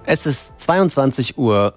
Es ist 22:45 Uhr.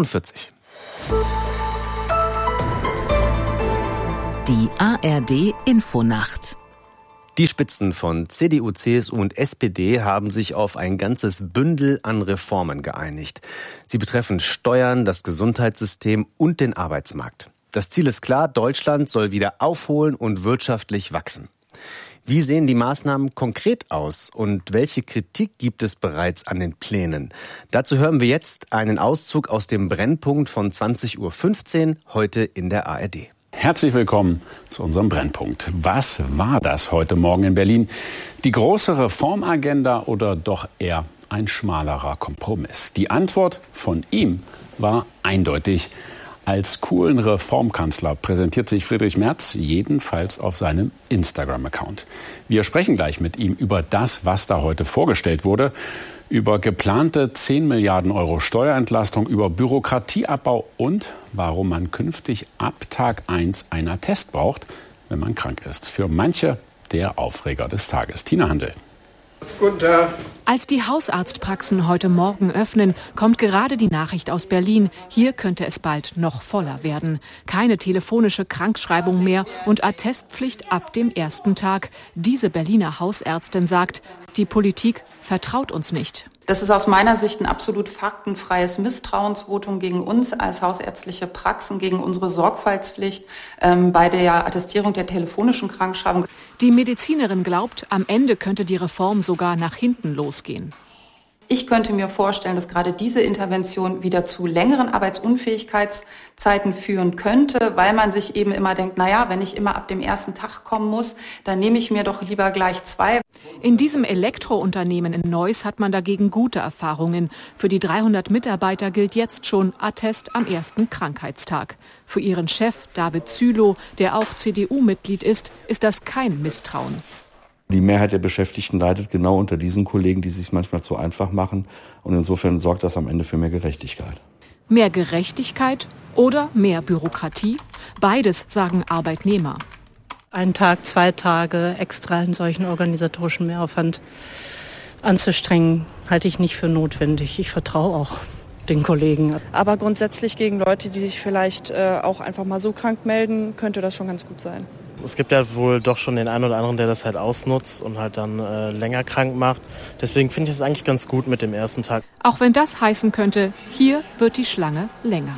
Die ARD-Infonacht. Die Spitzen von CDU, CSU und SPD haben sich auf ein ganzes Bündel an Reformen geeinigt. Sie betreffen Steuern, das Gesundheitssystem und den Arbeitsmarkt. Das Ziel ist klar, Deutschland soll wieder aufholen und wirtschaftlich wachsen. Wie sehen die Maßnahmen konkret aus und welche Kritik gibt es bereits an den Plänen? Dazu hören wir jetzt einen Auszug aus dem Brennpunkt von 20:15 Uhr heute in der ARD. Herzlich willkommen zu unserem Brennpunkt. Was war das heute Morgen in Berlin? Die große Reformagenda oder doch eher ein schmalerer Kompromiss? Die Antwort von ihm war eindeutig. Als coolen Reformkanzler präsentiert sich Friedrich Merz jedenfalls auf seinem Instagram-Account. Wir sprechen gleich mit ihm über das, was da heute vorgestellt wurde, über geplante 10 Milliarden Euro Steuerentlastung, über Bürokratieabbau und warum man künftig ab Tag 1 einen Attest braucht, wenn man krank ist. Für manche der Aufreger des Tages. Tina Handel. Guten Tag. Als die Hausarztpraxen heute Morgen öffnen, kommt gerade die Nachricht aus Berlin. Hier könnte es bald noch voller werden. Keine telefonische Krankschreibung mehr und Attestpflicht ab dem ersten Tag. Diese Berliner Hausärztin sagt, die Politik vertraut uns nicht. Das ist aus meiner Sicht ein absolut faktenfreies Misstrauensvotum gegen uns als hausärztliche Praxen, gegen unsere Sorgfaltspflicht bei der Attestierung der telefonischen Krankschreibung. Die Medizinerin glaubt, am Ende könnte die Reform sogar nach hinten losgehen. Ich könnte mir vorstellen, dass gerade diese Intervention wieder zu längeren Arbeitsunfähigkeitszeiten führen könnte, weil man sich eben immer denkt, naja, wenn ich immer ab dem ersten Tag kommen muss, dann nehme ich mir doch lieber gleich 2. In diesem Elektrounternehmen in Neuss hat man dagegen gute Erfahrungen. Für die 300 Mitarbeiter gilt jetzt schon Attest am ersten Krankheitstag. Für ihren Chef David Zülow, der auch CDU-Mitglied ist das kein Misstrauen. Die Mehrheit der Beschäftigten leidet genau unter diesen Kollegen, die es sich manchmal zu einfach machen. Und insofern sorgt das am Ende für mehr Gerechtigkeit. Mehr Gerechtigkeit oder mehr Bürokratie? Beides sagen Arbeitnehmer. Einen Tag, 2 Tage extra in solchen organisatorischen Mehraufwand anzustrengen, halte ich nicht für notwendig. Ich vertraue auch den Kollegen. Aber grundsätzlich gegen Leute, die sich vielleicht auch einfach mal so krank melden, könnte das schon ganz gut sein. Es gibt ja wohl doch schon den einen oder anderen, der das halt ausnutzt und halt dann länger krank macht. Deswegen finde ich es eigentlich ganz gut mit dem ersten Tag. Auch wenn das heißen könnte, hier wird die Schlange länger.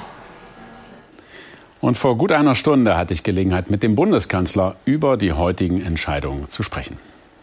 Und vor gut einer Stunde hatte ich Gelegenheit, mit dem Bundeskanzler über die heutigen Entscheidungen zu sprechen.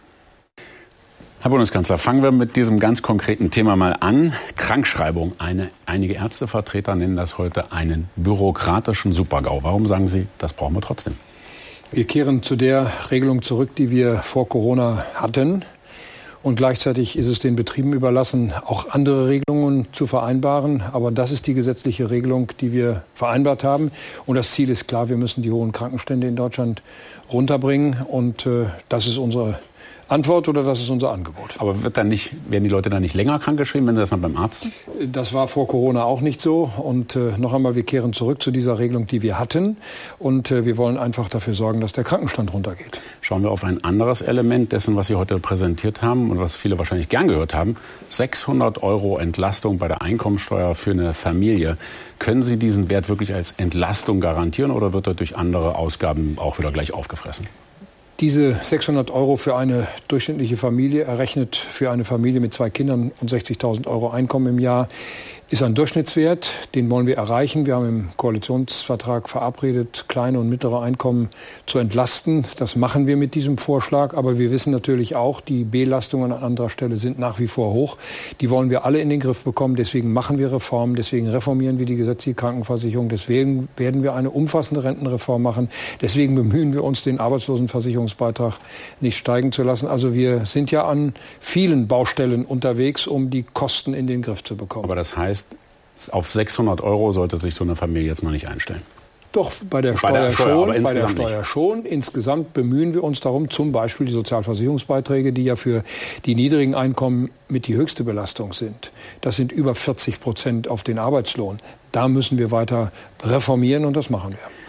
Herr Bundeskanzler, fangen wir mit diesem ganz konkreten Thema mal an. Krankschreibung. Einige Ärztevertreter nennen das heute einen bürokratischen Super-GAU. Warum sagen Sie, das brauchen wir trotzdem? Wir kehren zu der Regelung zurück, die wir vor Corona hatten. Und gleichzeitig ist es den Betrieben überlassen, auch andere Regelungen zu vereinbaren. Aber das ist die gesetzliche Regelung, die wir vereinbart haben. Und das Ziel ist klar, wir müssen die hohen Krankenstände in Deutschland runterbringen. Und das ist unsere Antwort oder das ist unser Angebot. Aber werden die Leute dann nicht länger krankgeschrieben, wenn sie das mal beim Arzt sind? Das war vor Corona auch nicht so. Und noch einmal, wir kehren zurück zu dieser Regelung, die wir hatten. Und wir wollen einfach dafür sorgen, dass der Krankenstand runtergeht. Schauen wir auf ein anderes Element dessen, was Sie heute präsentiert haben und was viele wahrscheinlich gern gehört haben. 600 € Entlastung bei der Einkommensteuer für eine Familie. Können Sie diesen Wert wirklich als Entlastung garantieren oder wird er durch andere Ausgaben auch wieder gleich aufgefressen? Diese 600 € für eine durchschnittliche Familie, errechnet für eine Familie mit 2 Kindern und 60.000 € Einkommen im Jahr, ist ein Durchschnittswert. Den wollen wir erreichen. Wir haben im Koalitionsvertrag verabredet, kleine und mittlere Einkommen zu entlasten. Das machen wir mit diesem Vorschlag. Aber wir wissen natürlich auch, die Belastungen an anderer Stelle sind nach wie vor hoch. Die wollen wir alle in den Griff bekommen. Deswegen machen wir Reformen. Deswegen reformieren wir die gesetzliche Krankenversicherung. Deswegen werden wir eine umfassende Rentenreform machen. Deswegen bemühen wir uns, den Arbeitslosenversicherungsbeitrag nicht steigen zu lassen. Also wir sind ja an vielen Baustellen unterwegs, um die Kosten in den Griff zu bekommen. Aber das heißt, auf 600 € sollte sich so eine Familie jetzt noch nicht einstellen. Doch, bei der Steuer schon. Insgesamt bemühen wir uns darum, zum Beispiel die Sozialversicherungsbeiträge, die ja für die niedrigen Einkommen mit die höchste Belastung sind. Das sind über 40% auf den Arbeitslohn. Da müssen wir weiter reformieren und das machen wir.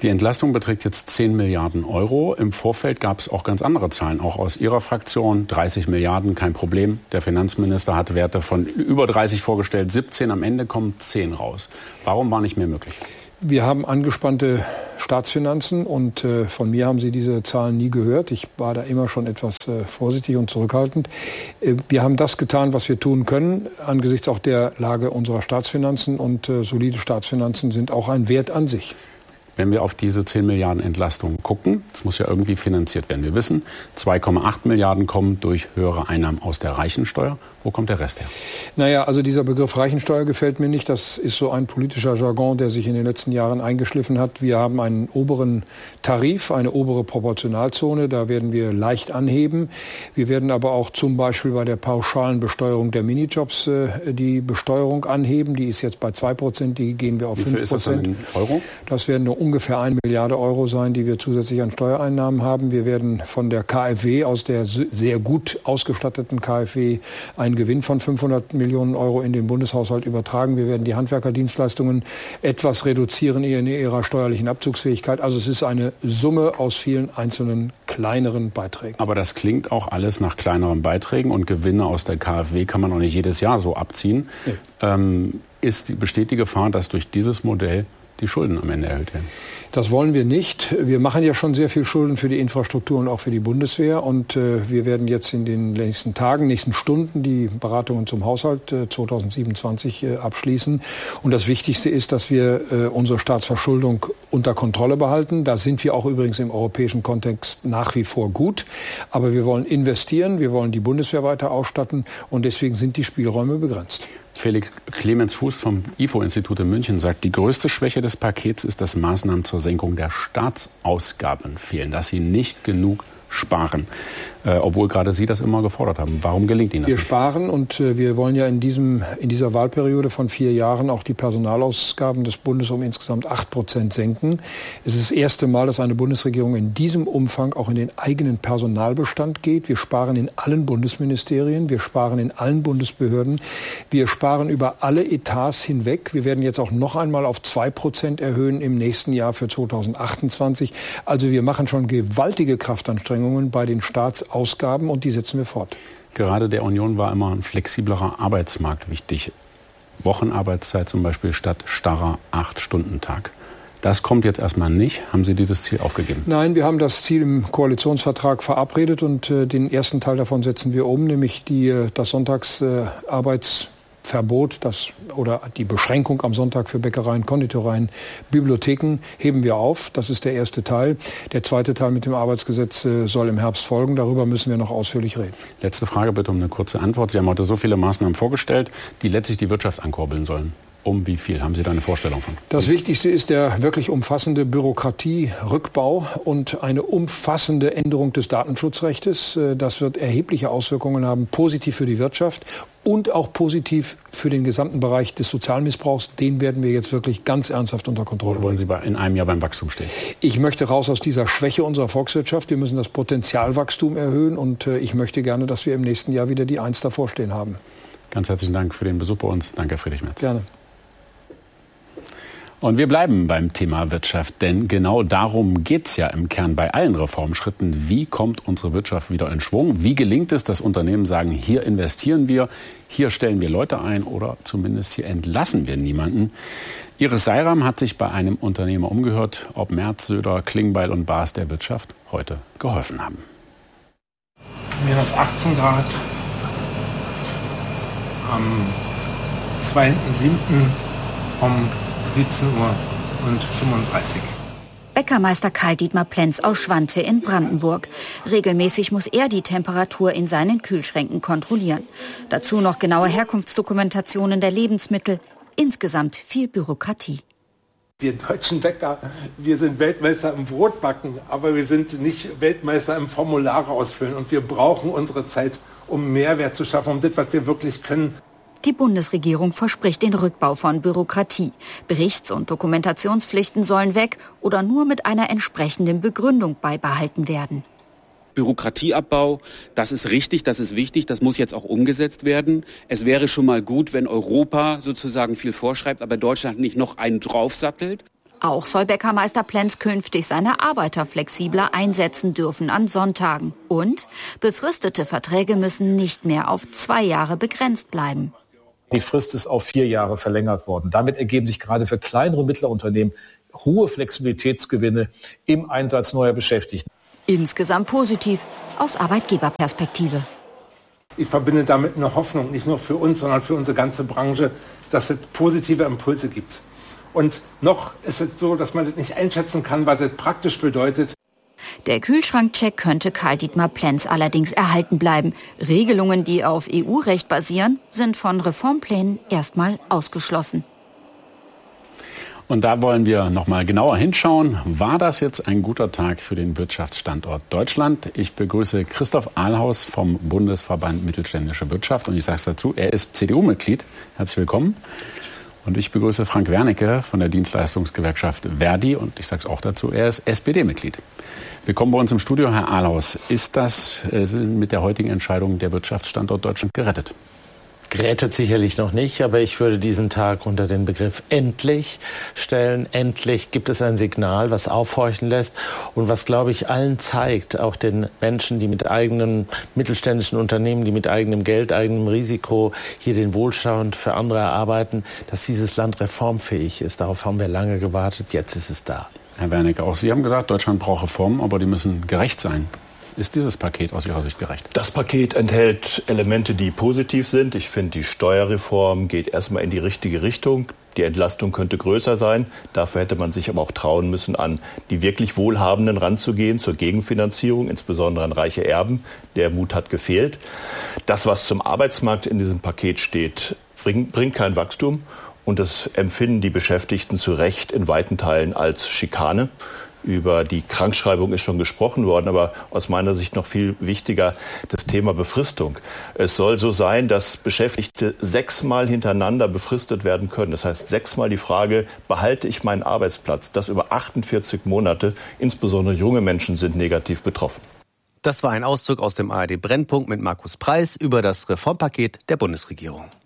Die Entlastung beträgt jetzt 10 Milliarden Euro. Im Vorfeld gab es auch ganz andere Zahlen, auch aus Ihrer Fraktion. 30 Milliarden, kein Problem. Der Finanzminister hat Werte von über 30 vorgestellt, 17, am Ende kommen 10 raus. Warum war nicht mehr möglich? Wir haben angespannte Staatsfinanzen und von mir haben Sie diese Zahlen nie gehört. Ich war da immer schon etwas vorsichtig und zurückhaltend. Wir haben das getan, was wir tun können, angesichts auch der Lage unserer Staatsfinanzen, und solide Staatsfinanzen sind auch ein Wert an sich. Wenn wir auf diese 10 Milliarden Entlastung gucken, das muss ja irgendwie finanziert werden. Wir wissen, 2,8 Milliarden kommen durch höhere Einnahmen aus der Reichensteuer. Wo kommt der Rest her? Naja, also dieser Begriff Reichensteuer gefällt mir nicht. Das ist so ein politischer Jargon, der sich in den letzten Jahren eingeschliffen hat. Wir haben einen oberen Tarif, eine obere Proportionalzone. Da werden wir leicht anheben. Wir werden aber auch zum Beispiel bei der pauschalen Besteuerung der Minijobs die Besteuerung anheben. Die ist jetzt bei 2%, die gehen wir auf 5%. Wie viel ist das in Euro? Das werden nur ungefähr 1 Milliarde Euro sein, die wir zusätzlich an Steuereinnahmen haben. Wir werden von der KfW, aus der sehr gut ausgestatteten KfW, einen Gewinn von 500 Millionen Euro in den Bundeshaushalt übertragen. Wir werden die Handwerkerdienstleistungen etwas reduzieren in ihrer steuerlichen Abzugsfähigkeit. Also es ist eine Summe aus vielen einzelnen kleineren Beiträgen. Aber das klingt auch alles nach kleineren Beiträgen, und Gewinne aus der KfW kann man auch nicht jedes Jahr so abziehen. Nee. Besteht die Gefahr, dass durch dieses Modell die Schulden am Ende erhöht werden? Das wollen wir nicht. Wir machen ja schon sehr viel Schulden für die Infrastruktur und auch für die Bundeswehr. Und wir werden jetzt in den nächsten Tagen, nächsten Stunden die Beratungen zum Haushalt 2027 abschließen. Und das Wichtigste ist, dass wir unsere Staatsverschuldung unter Kontrolle behalten. Da sind wir auch übrigens im europäischen Kontext nach wie vor gut. Aber wir wollen investieren, wir wollen die Bundeswehr weiter ausstatten, und deswegen sind die Spielräume begrenzt. Felix Clemens Fuß vom IFO-Institut in München sagt, die größte Schwäche des Pakets ist, dass Maßnahmen zur Senkung der Staatsausgaben fehlen, dass sie nicht genug sparen, obwohl gerade Sie das immer gefordert haben. Warum gelingt Ihnen das nicht? Wir sparen, und wir wollen ja in dieser Wahlperiode von 4 Jahren auch die Personalausgaben des Bundes um insgesamt 8% senken. Es ist das erste Mal, dass eine Bundesregierung in diesem Umfang auch in den eigenen Personalbestand geht. Wir sparen in allen Bundesministerien, wir sparen in allen Bundesbehörden, wir sparen über alle Etats hinweg. Wir werden jetzt auch noch einmal auf 2% erhöhen im nächsten Jahr für 2028. Also wir machen schon gewaltige Kraftanstrengungen bei den Staatsausgaben, und die setzen wir fort. Gerade der Union war immer ein flexiblerer Arbeitsmarkt wichtig. Wochenarbeitszeit zum Beispiel statt starrer 8-Stunden-Tag. Das kommt jetzt erstmal nicht. Haben Sie dieses Ziel aufgegeben? Nein, wir haben das Ziel im Koalitionsvertrag verabredet, und den ersten Teil davon setzen wir um, nämlich das Sonntagsarbeitsverbot, oder die Beschränkung am Sonntag für Bäckereien, Konditoreien, Bibliotheken heben wir auf. Das ist der erste Teil. Der zweite Teil mit dem Arbeitsgesetz soll im Herbst folgen. Darüber müssen wir noch ausführlich reden. Letzte Frage bitte um eine kurze Antwort. Sie haben heute so viele Maßnahmen vorgestellt, die letztlich die Wirtschaft ankurbeln sollen. Um wie viel? Haben Sie da eine Vorstellung von? Das Wichtigste ist der wirklich umfassende Bürokratierückbau und eine umfassende Änderung des Datenschutzrechts. Das wird erhebliche Auswirkungen haben, positiv für die Wirtschaft und auch positiv für den gesamten Bereich des Sozialmissbrauchs. Den werden wir jetzt wirklich ganz ernsthaft unter Kontrolle bringen. Wollen Sie in einem Jahr beim Wachstum stehen? Ich möchte raus aus dieser Schwäche unserer Volkswirtschaft. Wir müssen das Potenzialwachstum erhöhen, und ich möchte gerne, dass wir im nächsten Jahr wieder die 1 davor stehen haben. Ganz herzlichen Dank für den Besuch bei uns. Danke, Herr Friedrich Merz. Gerne. Und wir bleiben beim Thema Wirtschaft, denn genau darum geht's ja im Kern bei allen Reformschritten. Wie kommt unsere Wirtschaft wieder in Schwung? Wie gelingt es, dass Unternehmen sagen, hier investieren wir, hier stellen wir Leute ein oder zumindest hier entlassen wir niemanden? Iris Seiram hat sich bei einem Unternehmer umgehört, ob Merz, Söder, Klingbeil und Baas der Wirtschaft heute geholfen haben. Minus 18 Grad am 2.7. um 17:35 Uhr. Bäckermeister Karl-Dietmar Plenz aus Schwante in Brandenburg. Regelmäßig muss er die Temperatur in seinen Kühlschränken kontrollieren. Dazu noch genaue Herkunftsdokumentationen der Lebensmittel. Insgesamt viel Bürokratie. Wir deutschen Bäcker, wir sind Weltmeister im Brotbacken, aber wir sind nicht Weltmeister im Formulare ausfüllen. Und wir brauchen unsere Zeit, um Mehrwert zu schaffen, um das, was wir wirklich können. Die Bundesregierung verspricht den Rückbau von Bürokratie. Berichts- und Dokumentationspflichten sollen weg oder nur mit einer entsprechenden Begründung beibehalten werden. Bürokratieabbau, das ist richtig, das ist wichtig, das muss jetzt auch umgesetzt werden. Es wäre schon mal gut, wenn Europa sozusagen viel vorschreibt, aber Deutschland nicht noch einen draufsattelt. Auch soll Bäckermeister Plenz künftig seine Arbeiter flexibler einsetzen dürfen an Sonntagen. Und befristete Verträge müssen nicht mehr auf 2 Jahre begrenzt bleiben. Die Frist ist auf 4 Jahre verlängert worden. Damit ergeben sich gerade für kleinere und mittlere Unternehmen hohe Flexibilitätsgewinne im Einsatz neuer Beschäftigten. Insgesamt positiv aus Arbeitgeberperspektive. Ich verbinde damit eine Hoffnung, nicht nur für uns, sondern für unsere ganze Branche, dass es positive Impulse gibt. Und noch ist es so, dass man das nicht einschätzen kann, was das praktisch bedeutet. Der Kühlschrankcheck könnte Karl-Dietmar Plenz allerdings erhalten bleiben. Regelungen, die auf EU-Recht basieren, sind von Reformplänen erstmal ausgeschlossen. Und da wollen wir noch mal genauer hinschauen. War das jetzt ein guter Tag für den Wirtschaftsstandort Deutschland? Ich begrüße Christoph Ahlhaus vom Bundesverband Mittelständische Wirtschaft. Und ich sage es dazu, er ist CDU-Mitglied. Herzlich willkommen. Und ich begrüße Frank Wernicke von der Dienstleistungsgewerkschaft Verdi. Und ich sage es auch dazu, er ist SPD-Mitglied. Willkommen bei uns im Studio, Herr Ahlhaus. Ist das mit der heutigen Entscheidung der Wirtschaftsstandort Deutschland gerettet? Gerettet sicherlich noch nicht, aber ich würde diesen Tag unter den Begriff endlich stellen. Endlich gibt es ein Signal, was aufhorchen lässt und was, glaube ich, allen zeigt, auch den Menschen, die mit eigenen mittelständischen Unternehmen, die mit eigenem Geld, eigenem Risiko hier den Wohlstand für andere erarbeiten, dass dieses Land reformfähig ist. Darauf haben wir lange gewartet, jetzt ist es da. Herr Wernicke, auch Sie haben gesagt, Deutschland braucht Reformen, aber die müssen gerecht sein. Ist dieses Paket aus Ihrer Sicht gerecht? Das Paket enthält Elemente, die positiv sind. Ich finde, die Steuerreform geht erstmal in die richtige Richtung. Die Entlastung könnte größer sein. Dafür hätte man sich aber auch trauen müssen, an die wirklich Wohlhabenden ranzugehen, zur Gegenfinanzierung, insbesondere an reiche Erben. Der Mut hat gefehlt. Das, was zum Arbeitsmarkt in diesem Paket steht, bringt kein Wachstum. Und das empfinden die Beschäftigten zu Recht in weiten Teilen als Schikane. Über die Krankschreibung ist schon gesprochen worden, aber aus meiner Sicht noch viel wichtiger das Thema Befristung. Es soll so sein, dass Beschäftigte 6-mal hintereinander befristet werden können. Das heißt 6-mal die Frage, behalte ich meinen Arbeitsplatz? Das über 48 Monate, insbesondere junge Menschen sind negativ betroffen. Das war ein Auszug aus dem ARD Brennpunkt mit Markus Preis über das Reformpaket der Bundesregierung.